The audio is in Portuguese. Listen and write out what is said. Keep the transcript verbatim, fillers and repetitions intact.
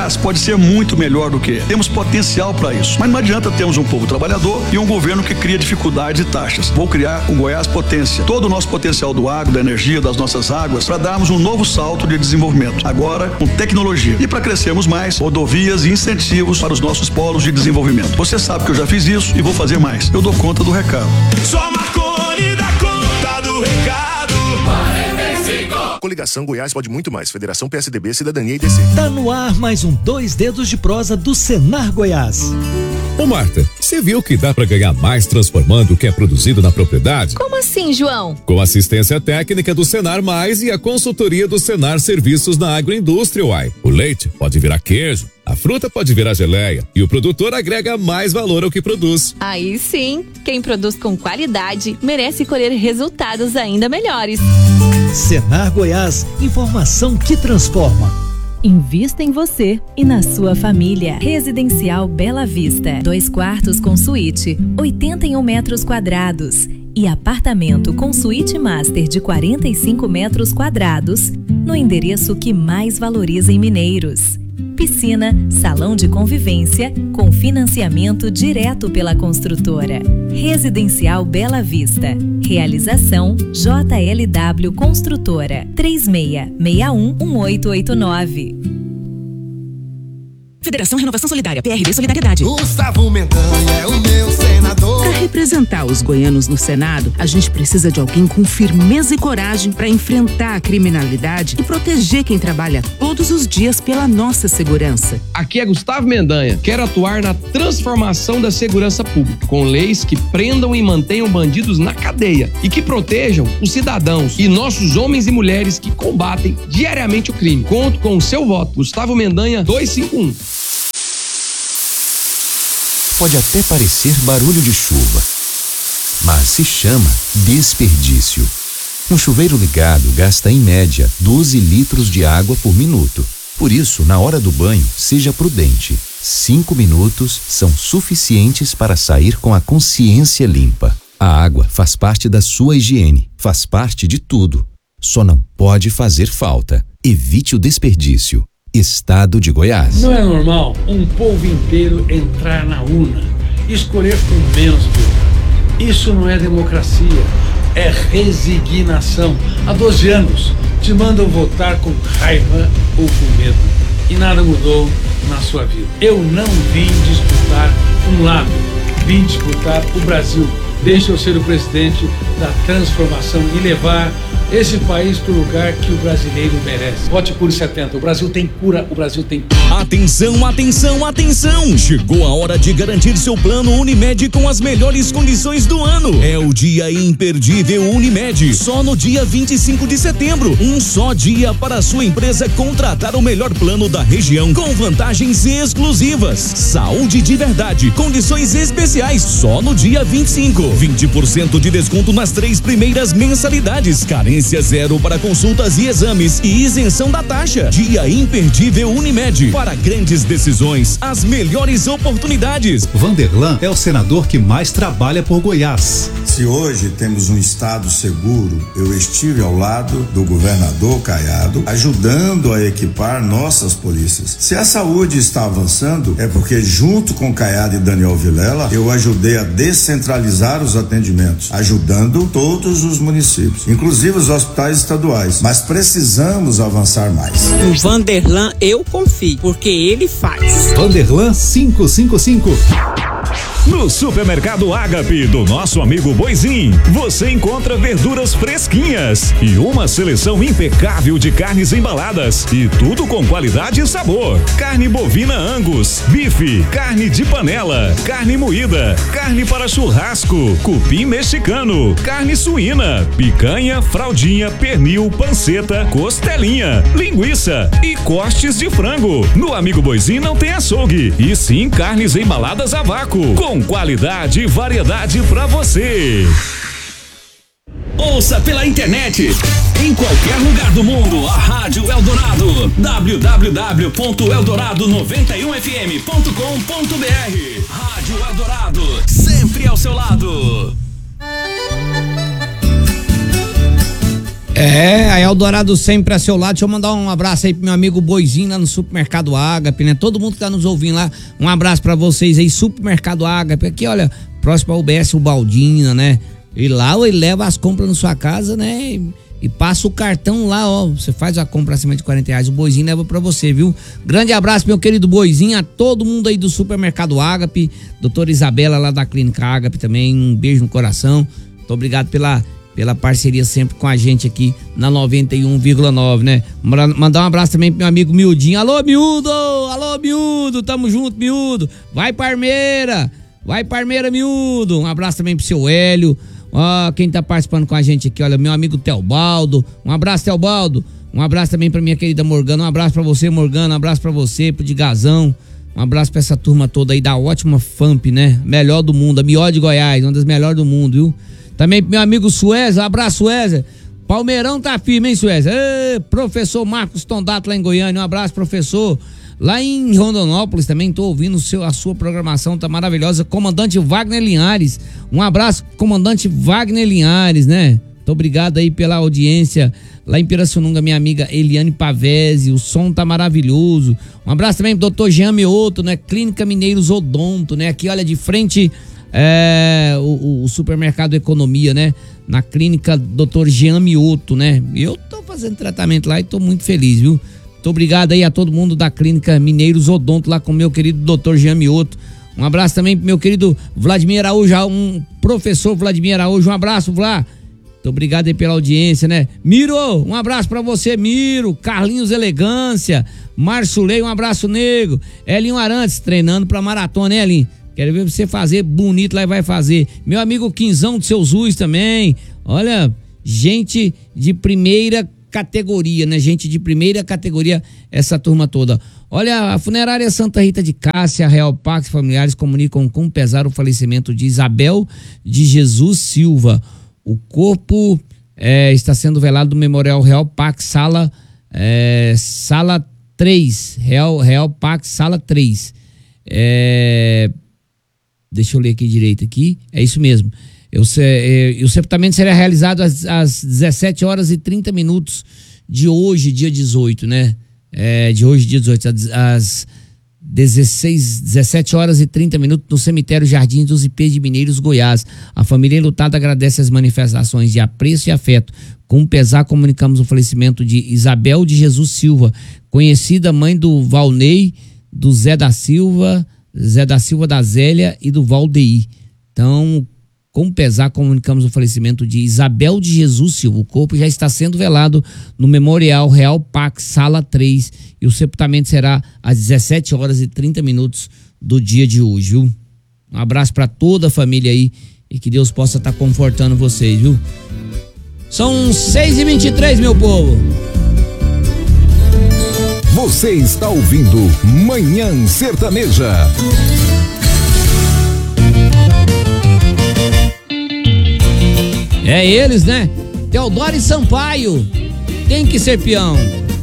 Goiás pode ser muito melhor do que é. Temos potencial para isso. Mas não adianta termos um povo trabalhador e um governo que cria dificuldades e taxas. Vou criar o Goiás Potência. Todo o nosso potencial do agro, da energia, das nossas águas, para darmos um novo salto de desenvolvimento. Agora, com tecnologia. E para crescermos mais, rodovias e incentivos para os nossos polos de desenvolvimento. Você sabe que eu já fiz isso e vou fazer mais. Eu dou conta do recado. Só Marconi dá conta do recado. Coligação Goiás pode muito mais. Federação P S D B, Cidadania e D C. Tá no ar mais um Dois Dedos de Prosa do Senar Goiás. Ô Marta, você viu que dá pra ganhar mais transformando o que é produzido na propriedade? Como assim, João? Com assistência técnica do Senar Mais e a consultoria do Senar Serviços na Agroindústria, uai. O leite pode virar queijo, a fruta pode virar geleia e o produtor agrega mais valor ao que produz. Aí sim, quem produz com qualidade merece colher resultados ainda melhores. Senar Goiás, informação que transforma. Invista em você e na sua família. Residencial Bela Vista. Dois quartos com suíte, oitenta e um metros quadrados. E apartamento com suíte master de quarenta e cinco metros quadrados, no endereço que mais valoriza em Mineiros. Piscina, salão de convivência, com financiamento direto pela construtora. Residencial Bela Vista. Realização J L W Construtora. três seis seis um, um oito oito nove. Federação Renovação Solidária, P R B Solidariedade. Gustavo Mendanha é o meu senador. Para representar os goianos no Senado, a gente precisa de alguém com firmeza e coragem para enfrentar a criminalidade e proteger quem trabalha todos os dias pela nossa segurança. Aqui é Gustavo Mendanha. Quero atuar na transformação da segurança pública, com leis que prendam e mantenham bandidos na cadeia e que protejam os cidadãos e nossos homens e mulheres que combatem diariamente o crime. Conto com o seu voto. Gustavo Mendanha duzentos e cinquenta e um. Pode até parecer barulho de chuva, mas se chama desperdício. Um chuveiro ligado gasta em média doze litros de água por minuto. Por isso, na hora do banho, seja prudente. Cinco minutos são suficientes para sair com a consciência limpa. A água faz parte da sua higiene, faz parte de tudo. Só não pode fazer falta. Evite o desperdício. Estado de Goiás. Não é normal um povo inteiro entrar na urna e escolher com menos voto. Isso não é democracia, é resignação. Há doze anos te mandam votar com raiva ou com medo e nada mudou na sua vida. Eu não vim disputar um lado, vim disputar o Brasil. Deixa eu ser o presidente da transformação e levar esse país para o lugar que o brasileiro merece. Vote Cure setenta. O Brasil tem cura, o Brasil tem cura. Atenção, atenção, atenção! Chegou a hora de garantir seu plano Unimed com as melhores condições do ano. É o dia imperdível Unimed. Só no dia vinte e cinco de setembro. Um só dia para a sua empresa contratar o melhor plano da região com vantagens exclusivas. Saúde de verdade. Condições especiais. Só no dia vinte e cinco. vinte por cento de desconto nas três primeiras mensalidades. Carência zero para consultas e exames e isenção da taxa. Dia imperdível Unimed. Para grandes decisões, as melhores oportunidades. Vanderlan é o senador que mais trabalha por Goiás. Se hoje temos um estado seguro, eu estive ao lado do governador Caiado, ajudando a equipar nossas polícias. Se a saúde está avançando, é porque junto com Caiado e Daniel Vilela, eu ajudei a descentralizar os atendimentos, ajudando todos os municípios, inclusive os hospitais estaduais, mas precisamos avançar mais. O Vanderlan eu confio, porque ele faz. Vanderlan quinhentos e cinquenta e cinco. No Supermercado Ágape do nosso amigo Boizinho, você encontra verduras fresquinhas e uma seleção impecável de carnes embaladas e tudo com qualidade e sabor. Carne bovina Angus, bife, carne de panela, carne moída, carne para churrasco, cupim mexicano, carne suína, picanha, fraldinha, pernil, panceta, costelinha, linguiça e cortes de frango. No amigo Boizinho não tem açougue, e sim carnes embaladas a vácuo, com qualidade e variedade pra você. Ouça pela internet, em qualquer lugar do mundo, a Rádio Eldorado. w w w ponto eldorado noventa e um f m ponto com ponto b r. Rádio Eldorado, sempre ao seu lado. É, a Eldorado sempre a seu lado. Deixa eu mandar um abraço aí pro meu amigo Boizinho lá no Supermercado Ágape, né? Todo mundo que tá nos ouvindo lá, um abraço pra vocês aí, Supermercado Ágape. Aqui, olha, próximo ao U B S, o Baldina, né? E lá ele leva as compras na sua casa, né? E, e passa o cartão lá, ó. Você faz a compra acima de quarenta reais, o Boizinho leva pra você, viu? Grande abraço, meu querido Boizinho, a todo mundo aí do Supermercado Ágape, doutora Isabela lá da Clínica Ágape também, um beijo no coração. Muito obrigado pela... pela parceria sempre com a gente aqui na noventa e um vírgula nove, né? Mandar um abraço também pro meu amigo Miudinho. Alô, Miúdo! Alô, Miúdo! Tamo junto, Miúdo! Vai, Parmeira! Vai, Parmeira, Miúdo! Um abraço também pro seu Hélio. Ó, quem tá participando com a gente aqui, olha, meu amigo Teobaldo. Um abraço, Teobaldo. Um abraço também pra minha querida Morgana. Um abraço pra você, Morgana. Um abraço pra você, pro Digazão. Um abraço pra essa turma toda aí da ótima F A M P, né? Melhor do mundo, a melhor de Goiás, uma das melhores do mundo, viu? Também pro meu amigo Suézer, um abraço, Suézer. Palmeirão tá firme, hein, Suézer? Ê, professor Marcos Tondato lá em Goiânia, um abraço, professor. Lá em Rondonópolis também tô ouvindo o seu, a sua programação, tá maravilhosa. Comandante Wagner Linhares, um abraço, comandante Wagner Linhares, né? Muito obrigado aí pela audiência. Lá em Pirassununga, minha amiga Eliane Pavese, o som tá maravilhoso. Um abraço também pro doutor Jean Mioto, né? Clínica Mineiros Odonto, né? Aqui, olha, de frente... É, o, o supermercado Economia, né? Na clínica doutor Jean Mioto, né? Eu tô fazendo tratamento lá e tô muito feliz, viu? Muito obrigado aí a todo mundo da clínica Mineiros Odonto lá com o meu querido doutor Jean Mioto. Um abraço também pro meu querido Vladimir Araújo, um professor Vladimir Araújo. Um abraço, Vlad. Muito obrigado aí pela audiência, né? Miro, um abraço pra você, Miro. Carlinhos Elegância. Márcio Lei, um abraço, nego. Elinho Arantes, treinando pra maratona, né, Elinho? Quero ver você fazer bonito lá e vai fazer. Meu amigo Quinzão de Seus Uz também. Olha, gente de primeira categoria, né? Gente de primeira categoria, essa turma toda. Olha, a funerária Santa Rita de Cássia, Real Pax Familiares comunicam com pesar o falecimento de Isabel de Jesus Silva. O corpo é, está sendo velado do Memorial Real Pax, sala, é, sala três. Real, Real Pax, sala três. É... Deixa eu ler aqui direito aqui. É isso mesmo. Eu, é, o sepultamento será realizado às, às dezessete horas e trinta minutos de hoje, dia dezoito, né? É, de hoje, dia dezoito, às dezesseis, dezessete horas e trinta minutos no cemitério Jardim dos Ipês de Mineiros, Goiás. A família enlutada agradece as manifestações de apreço e afeto. Com pesar, comunicamos o falecimento de Isabel de Jesus Silva, conhecida mãe do Valnei, do Zé da Silva, Zé da Silva da Zélia e do Valdeir. Então, com pesar, comunicamos o falecimento de Isabel de Jesus Silva. O corpo já está sendo velado no Memorial Real Pax, sala três, e o sepultamento será às dezessete horas e trinta minutos do dia de hoje, viu? Um abraço para toda a família aí e que Deus possa estar confortando vocês, viu? São seis e vinte e três, meu povo. Você está ouvindo Manhã Sertaneja. É eles, né? Teodoro e Sampaio. Tem que ser peão.